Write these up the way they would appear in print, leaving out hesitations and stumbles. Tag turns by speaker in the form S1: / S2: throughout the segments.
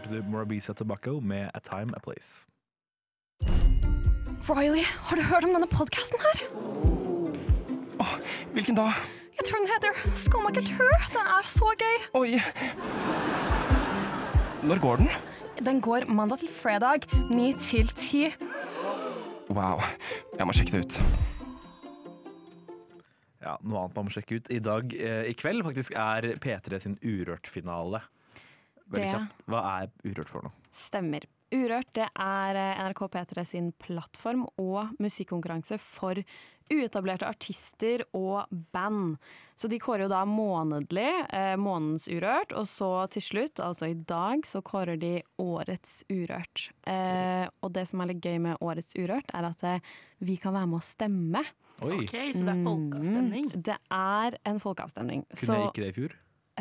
S1: hørte du Morabisa Tobacco med A Time, A Place.
S2: Riley, har du hørt om denne podcasten her?
S3: Hvilken da?
S2: Jeg tror den heter Skummakultur. Den er så gøy.
S3: Oi. Når går den?
S2: Den går mandag til fredag, 9 til 10.
S3: Wow, jeg må sjekke det ut.
S1: Ja, noe annet man må sjekke ut. I dag, i kveld faktisk, er P3 sin Urørt-finale. Veldig
S4: Det-
S1: kjapt. Hva er Urørt for noe?
S4: Stemmer. Urørt, det er NRK P3 sin plattform og musikkonkurranse for uetablerte artister og band. Så de kårer jo da månedlig månedens Urørt, og så til slutt, altså i dag, så kårer de årets Urørt. Og det som er litt gøy med årets Urørt, er at vi kan være med å stemme.
S1: Oi,
S5: Ok, så det er folkeavstemning.
S4: Det er en folkeavstemning.
S1: kunne jeg ikke det i fjor?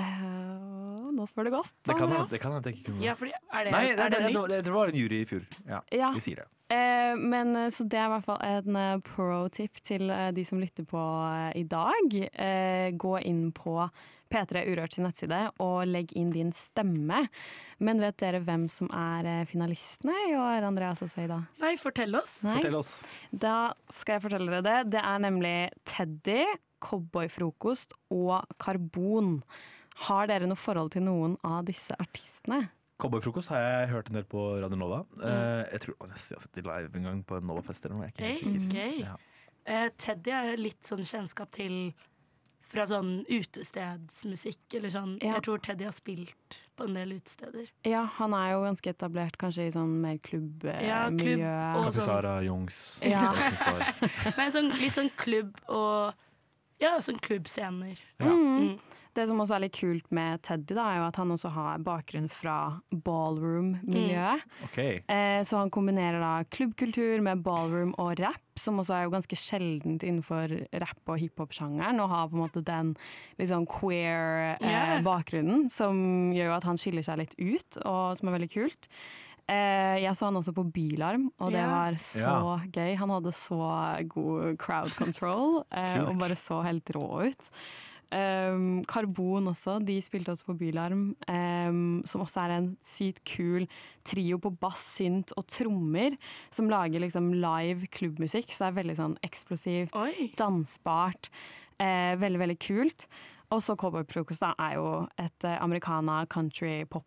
S4: Nå spør du godt.
S1: Det kan
S4: Andreas.
S1: jeg ikke kunne.
S5: Ja, fordi er det,
S1: Nei,
S5: er det nytt?
S1: jeg tror det var en jury i fjor. Ja,
S4: Ja.
S1: vi sier det.
S4: Så det er i hvert fall en pro-tip til de som lytter på i dag. Gå inn på P3 Urørt sin nettside og legg inn din stemme. Men vet dere hvem som er finalistene i år, Andreas og Seida?
S5: Nei, fortell oss.
S4: Nei?
S1: Fortell oss.
S4: Da skal jeg fortelle dere det. Det er nemlig Teddy, Cowboyfrokost og Karbon. Har dere noe forhold til noen av disse artistene?
S1: Cowboyfrokost har jeg hørt en del på Radio Nova. Jeg tror nesten jeg har sett de live en gang på en Nova-fest eller noe. Jeg er ikke helt sikker.
S5: Gøy.
S1: Ja.
S5: Teddy er litt sånn kjennskap til fra sånn utestedsmusikk, eller sånn.
S4: Ja.
S5: Jeg tror Teddy har spilt på en del utesteder.
S4: Ja, han er jo ganske etablert kanskje i sånn mer klubbmiljø.
S5: Ja, klubb og
S1: Kaffe
S5: sånn.
S1: Sara, Jungs.
S4: Ja.
S5: Nei, sånn, litt sånn klubb og ja, sånn klubbscener.
S1: Ja.
S4: Det som også er litt kult med Teddy, da, er jo at han også har bakgrunn fra ballroom-miljøet.
S1: Ok.
S4: Så han kombinerer da klubbkultur med ballroom og rap, som også er jo ganske sjeldent innenfor rap- og hiphop-sjangeren, og har på en måte den litt sånn queer bakgrunnen, som gjør jo at han skiller seg litt ut, og som er veldig kult. Jeg så han også på Bylarm, og det
S5: Ja.
S4: var så gøy. Han hadde så god crowd control, og bare så helt rå ut. Karbon også, de spilte også på Bylarm, som også er en sykt kul trio på bass, synt og trommer, som lager liksom live klubbmusikk, så det er veldig sånn eksplosivt,
S5: Oi.
S4: dansbart, veldig, veldig kult. Og så Cowboyfrokost da er jo et americana country pop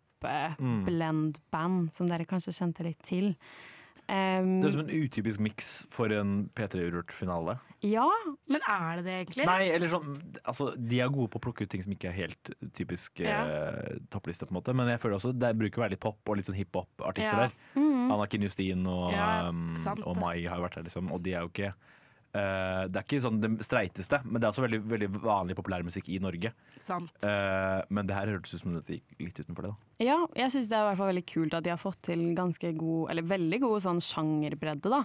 S4: blend-band, som dere kanskje kjente litt til.
S1: Det er som en utypisk miks for en P3 Urørt-finale.
S4: Ja,
S5: Men er det det egentlig?
S1: Nei, eller sånn, altså, de er gode på å plukke ut ting som ikke er helt typisk toppliste, på en måte. Men jeg føler også det bruker å være litt pop og litt sånn hiphop-artister
S5: Ja.
S1: der. Anna-Kin Justin og,
S5: Ja, sant
S1: og
S5: det.
S1: Mai har jo vært der, liksom. Og de er jo ikke det er ikke sånn det streiteste, men det er også veldig, veldig vanlig populærmusikk i Norge.
S5: Sant.
S1: Men det her hørtes ut som det gikk litt utenfor det, da.
S4: Ja, jeg synes det er i hvert fall veldig kult at de har fått til ganske god, eller veldig god sånn sjangerbredde da.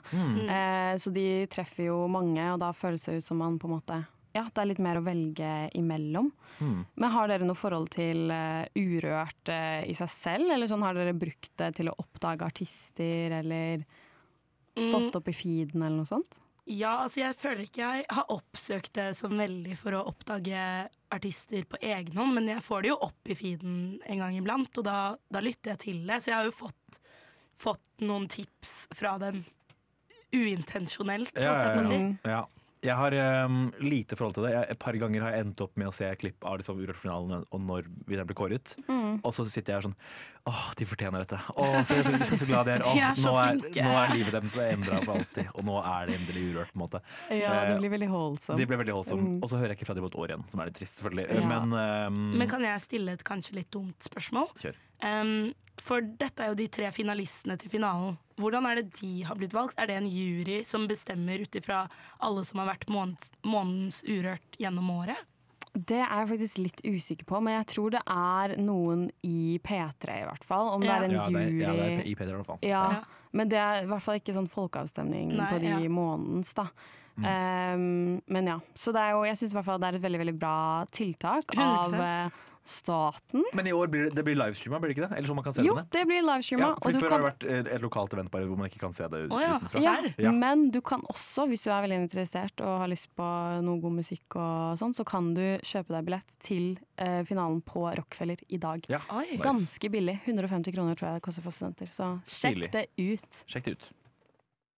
S4: Så de treffer jo mange, og da føles det ut som man på en måte, ja, det er litt mer å velge imellom. Men har dere noe forhold til Urørt i seg selv, eller sånn har dere brukt det til å oppdage artister, eller fått opp i feeden eller noe sånt?
S5: Ja, altså jeg føler ikke jeg har oppsøkt det som veldig for å oppdage artister på egen hånd, men jeg får det jo opp i feeden en gang iblant, og da lytter jeg til det. Så jeg har jo fått noen tips fra dem uintensjonelt, holdt jeg på å si.
S1: Ja. Jeg har lite forhold til det. Et par ganger har jeg endt opp med å se klipp av liksom Urørt-finalen og når vi ble kåret. Og så sitter jeg sånn åh, de fortjener dette. Åh, så jeg er så glad de er.
S5: De er så flinke.
S1: Nå er livet deres endra for alltid. Og nå er det endelig Urørt, på en måte.
S4: Ja, det blir veldig holdsomt.
S1: De ble veldig holdsomme. Og så hører jeg ikke fra dem på et år igjen, som er litt trist, selvfølgelig.
S4: Ja.
S5: Men kan jeg stille et kanskje litt dumt spørsmål?
S1: Kjør.
S5: For dette er jo de 3 finalistene til finalen. Hvordan er det de har blitt valgt? Er det en jury som bestemmer ut ifra alle som har vært månedens Urørt gjennom året?
S4: Det er jeg faktisk litt usikker på, men jeg tror det er noen i P3 i hvert fall. Om det er en jury.
S1: Ja, det er i P3 i hvert fall.
S4: Ja,
S5: Ja.
S4: men det er i hvert fall ikke sånn folkeavstemning
S5: Nei,
S4: på de
S5: ja.
S4: månedens da. Men ja, så det er jo, jeg synes i hvert fall det er et veldig, veldig bra tiltak
S5: 100%.
S4: av staten.
S1: Men i år blir det livestreama, blir det ikke det? Eller så man kan se det
S4: Jo,
S1: på nett?
S4: det blir livestreama.
S1: Ja, for før har det vært et lokalt event bare hvor man ikke kan se det utenfra.
S4: Ja,
S1: Ja.
S4: men du kan også, hvis du er veldig interessert og har lyst på noe god musikk og sånn, så kan du kjøpe deg billett til finalen på Rockefeller i dag.
S1: Ja,
S5: Oi.
S1: nice.
S4: Ganske billig. 150 kroner tror jeg det koster for studenter. Så
S1: Stilig.
S4: sjekk det ut.
S1: Sjekk det ut.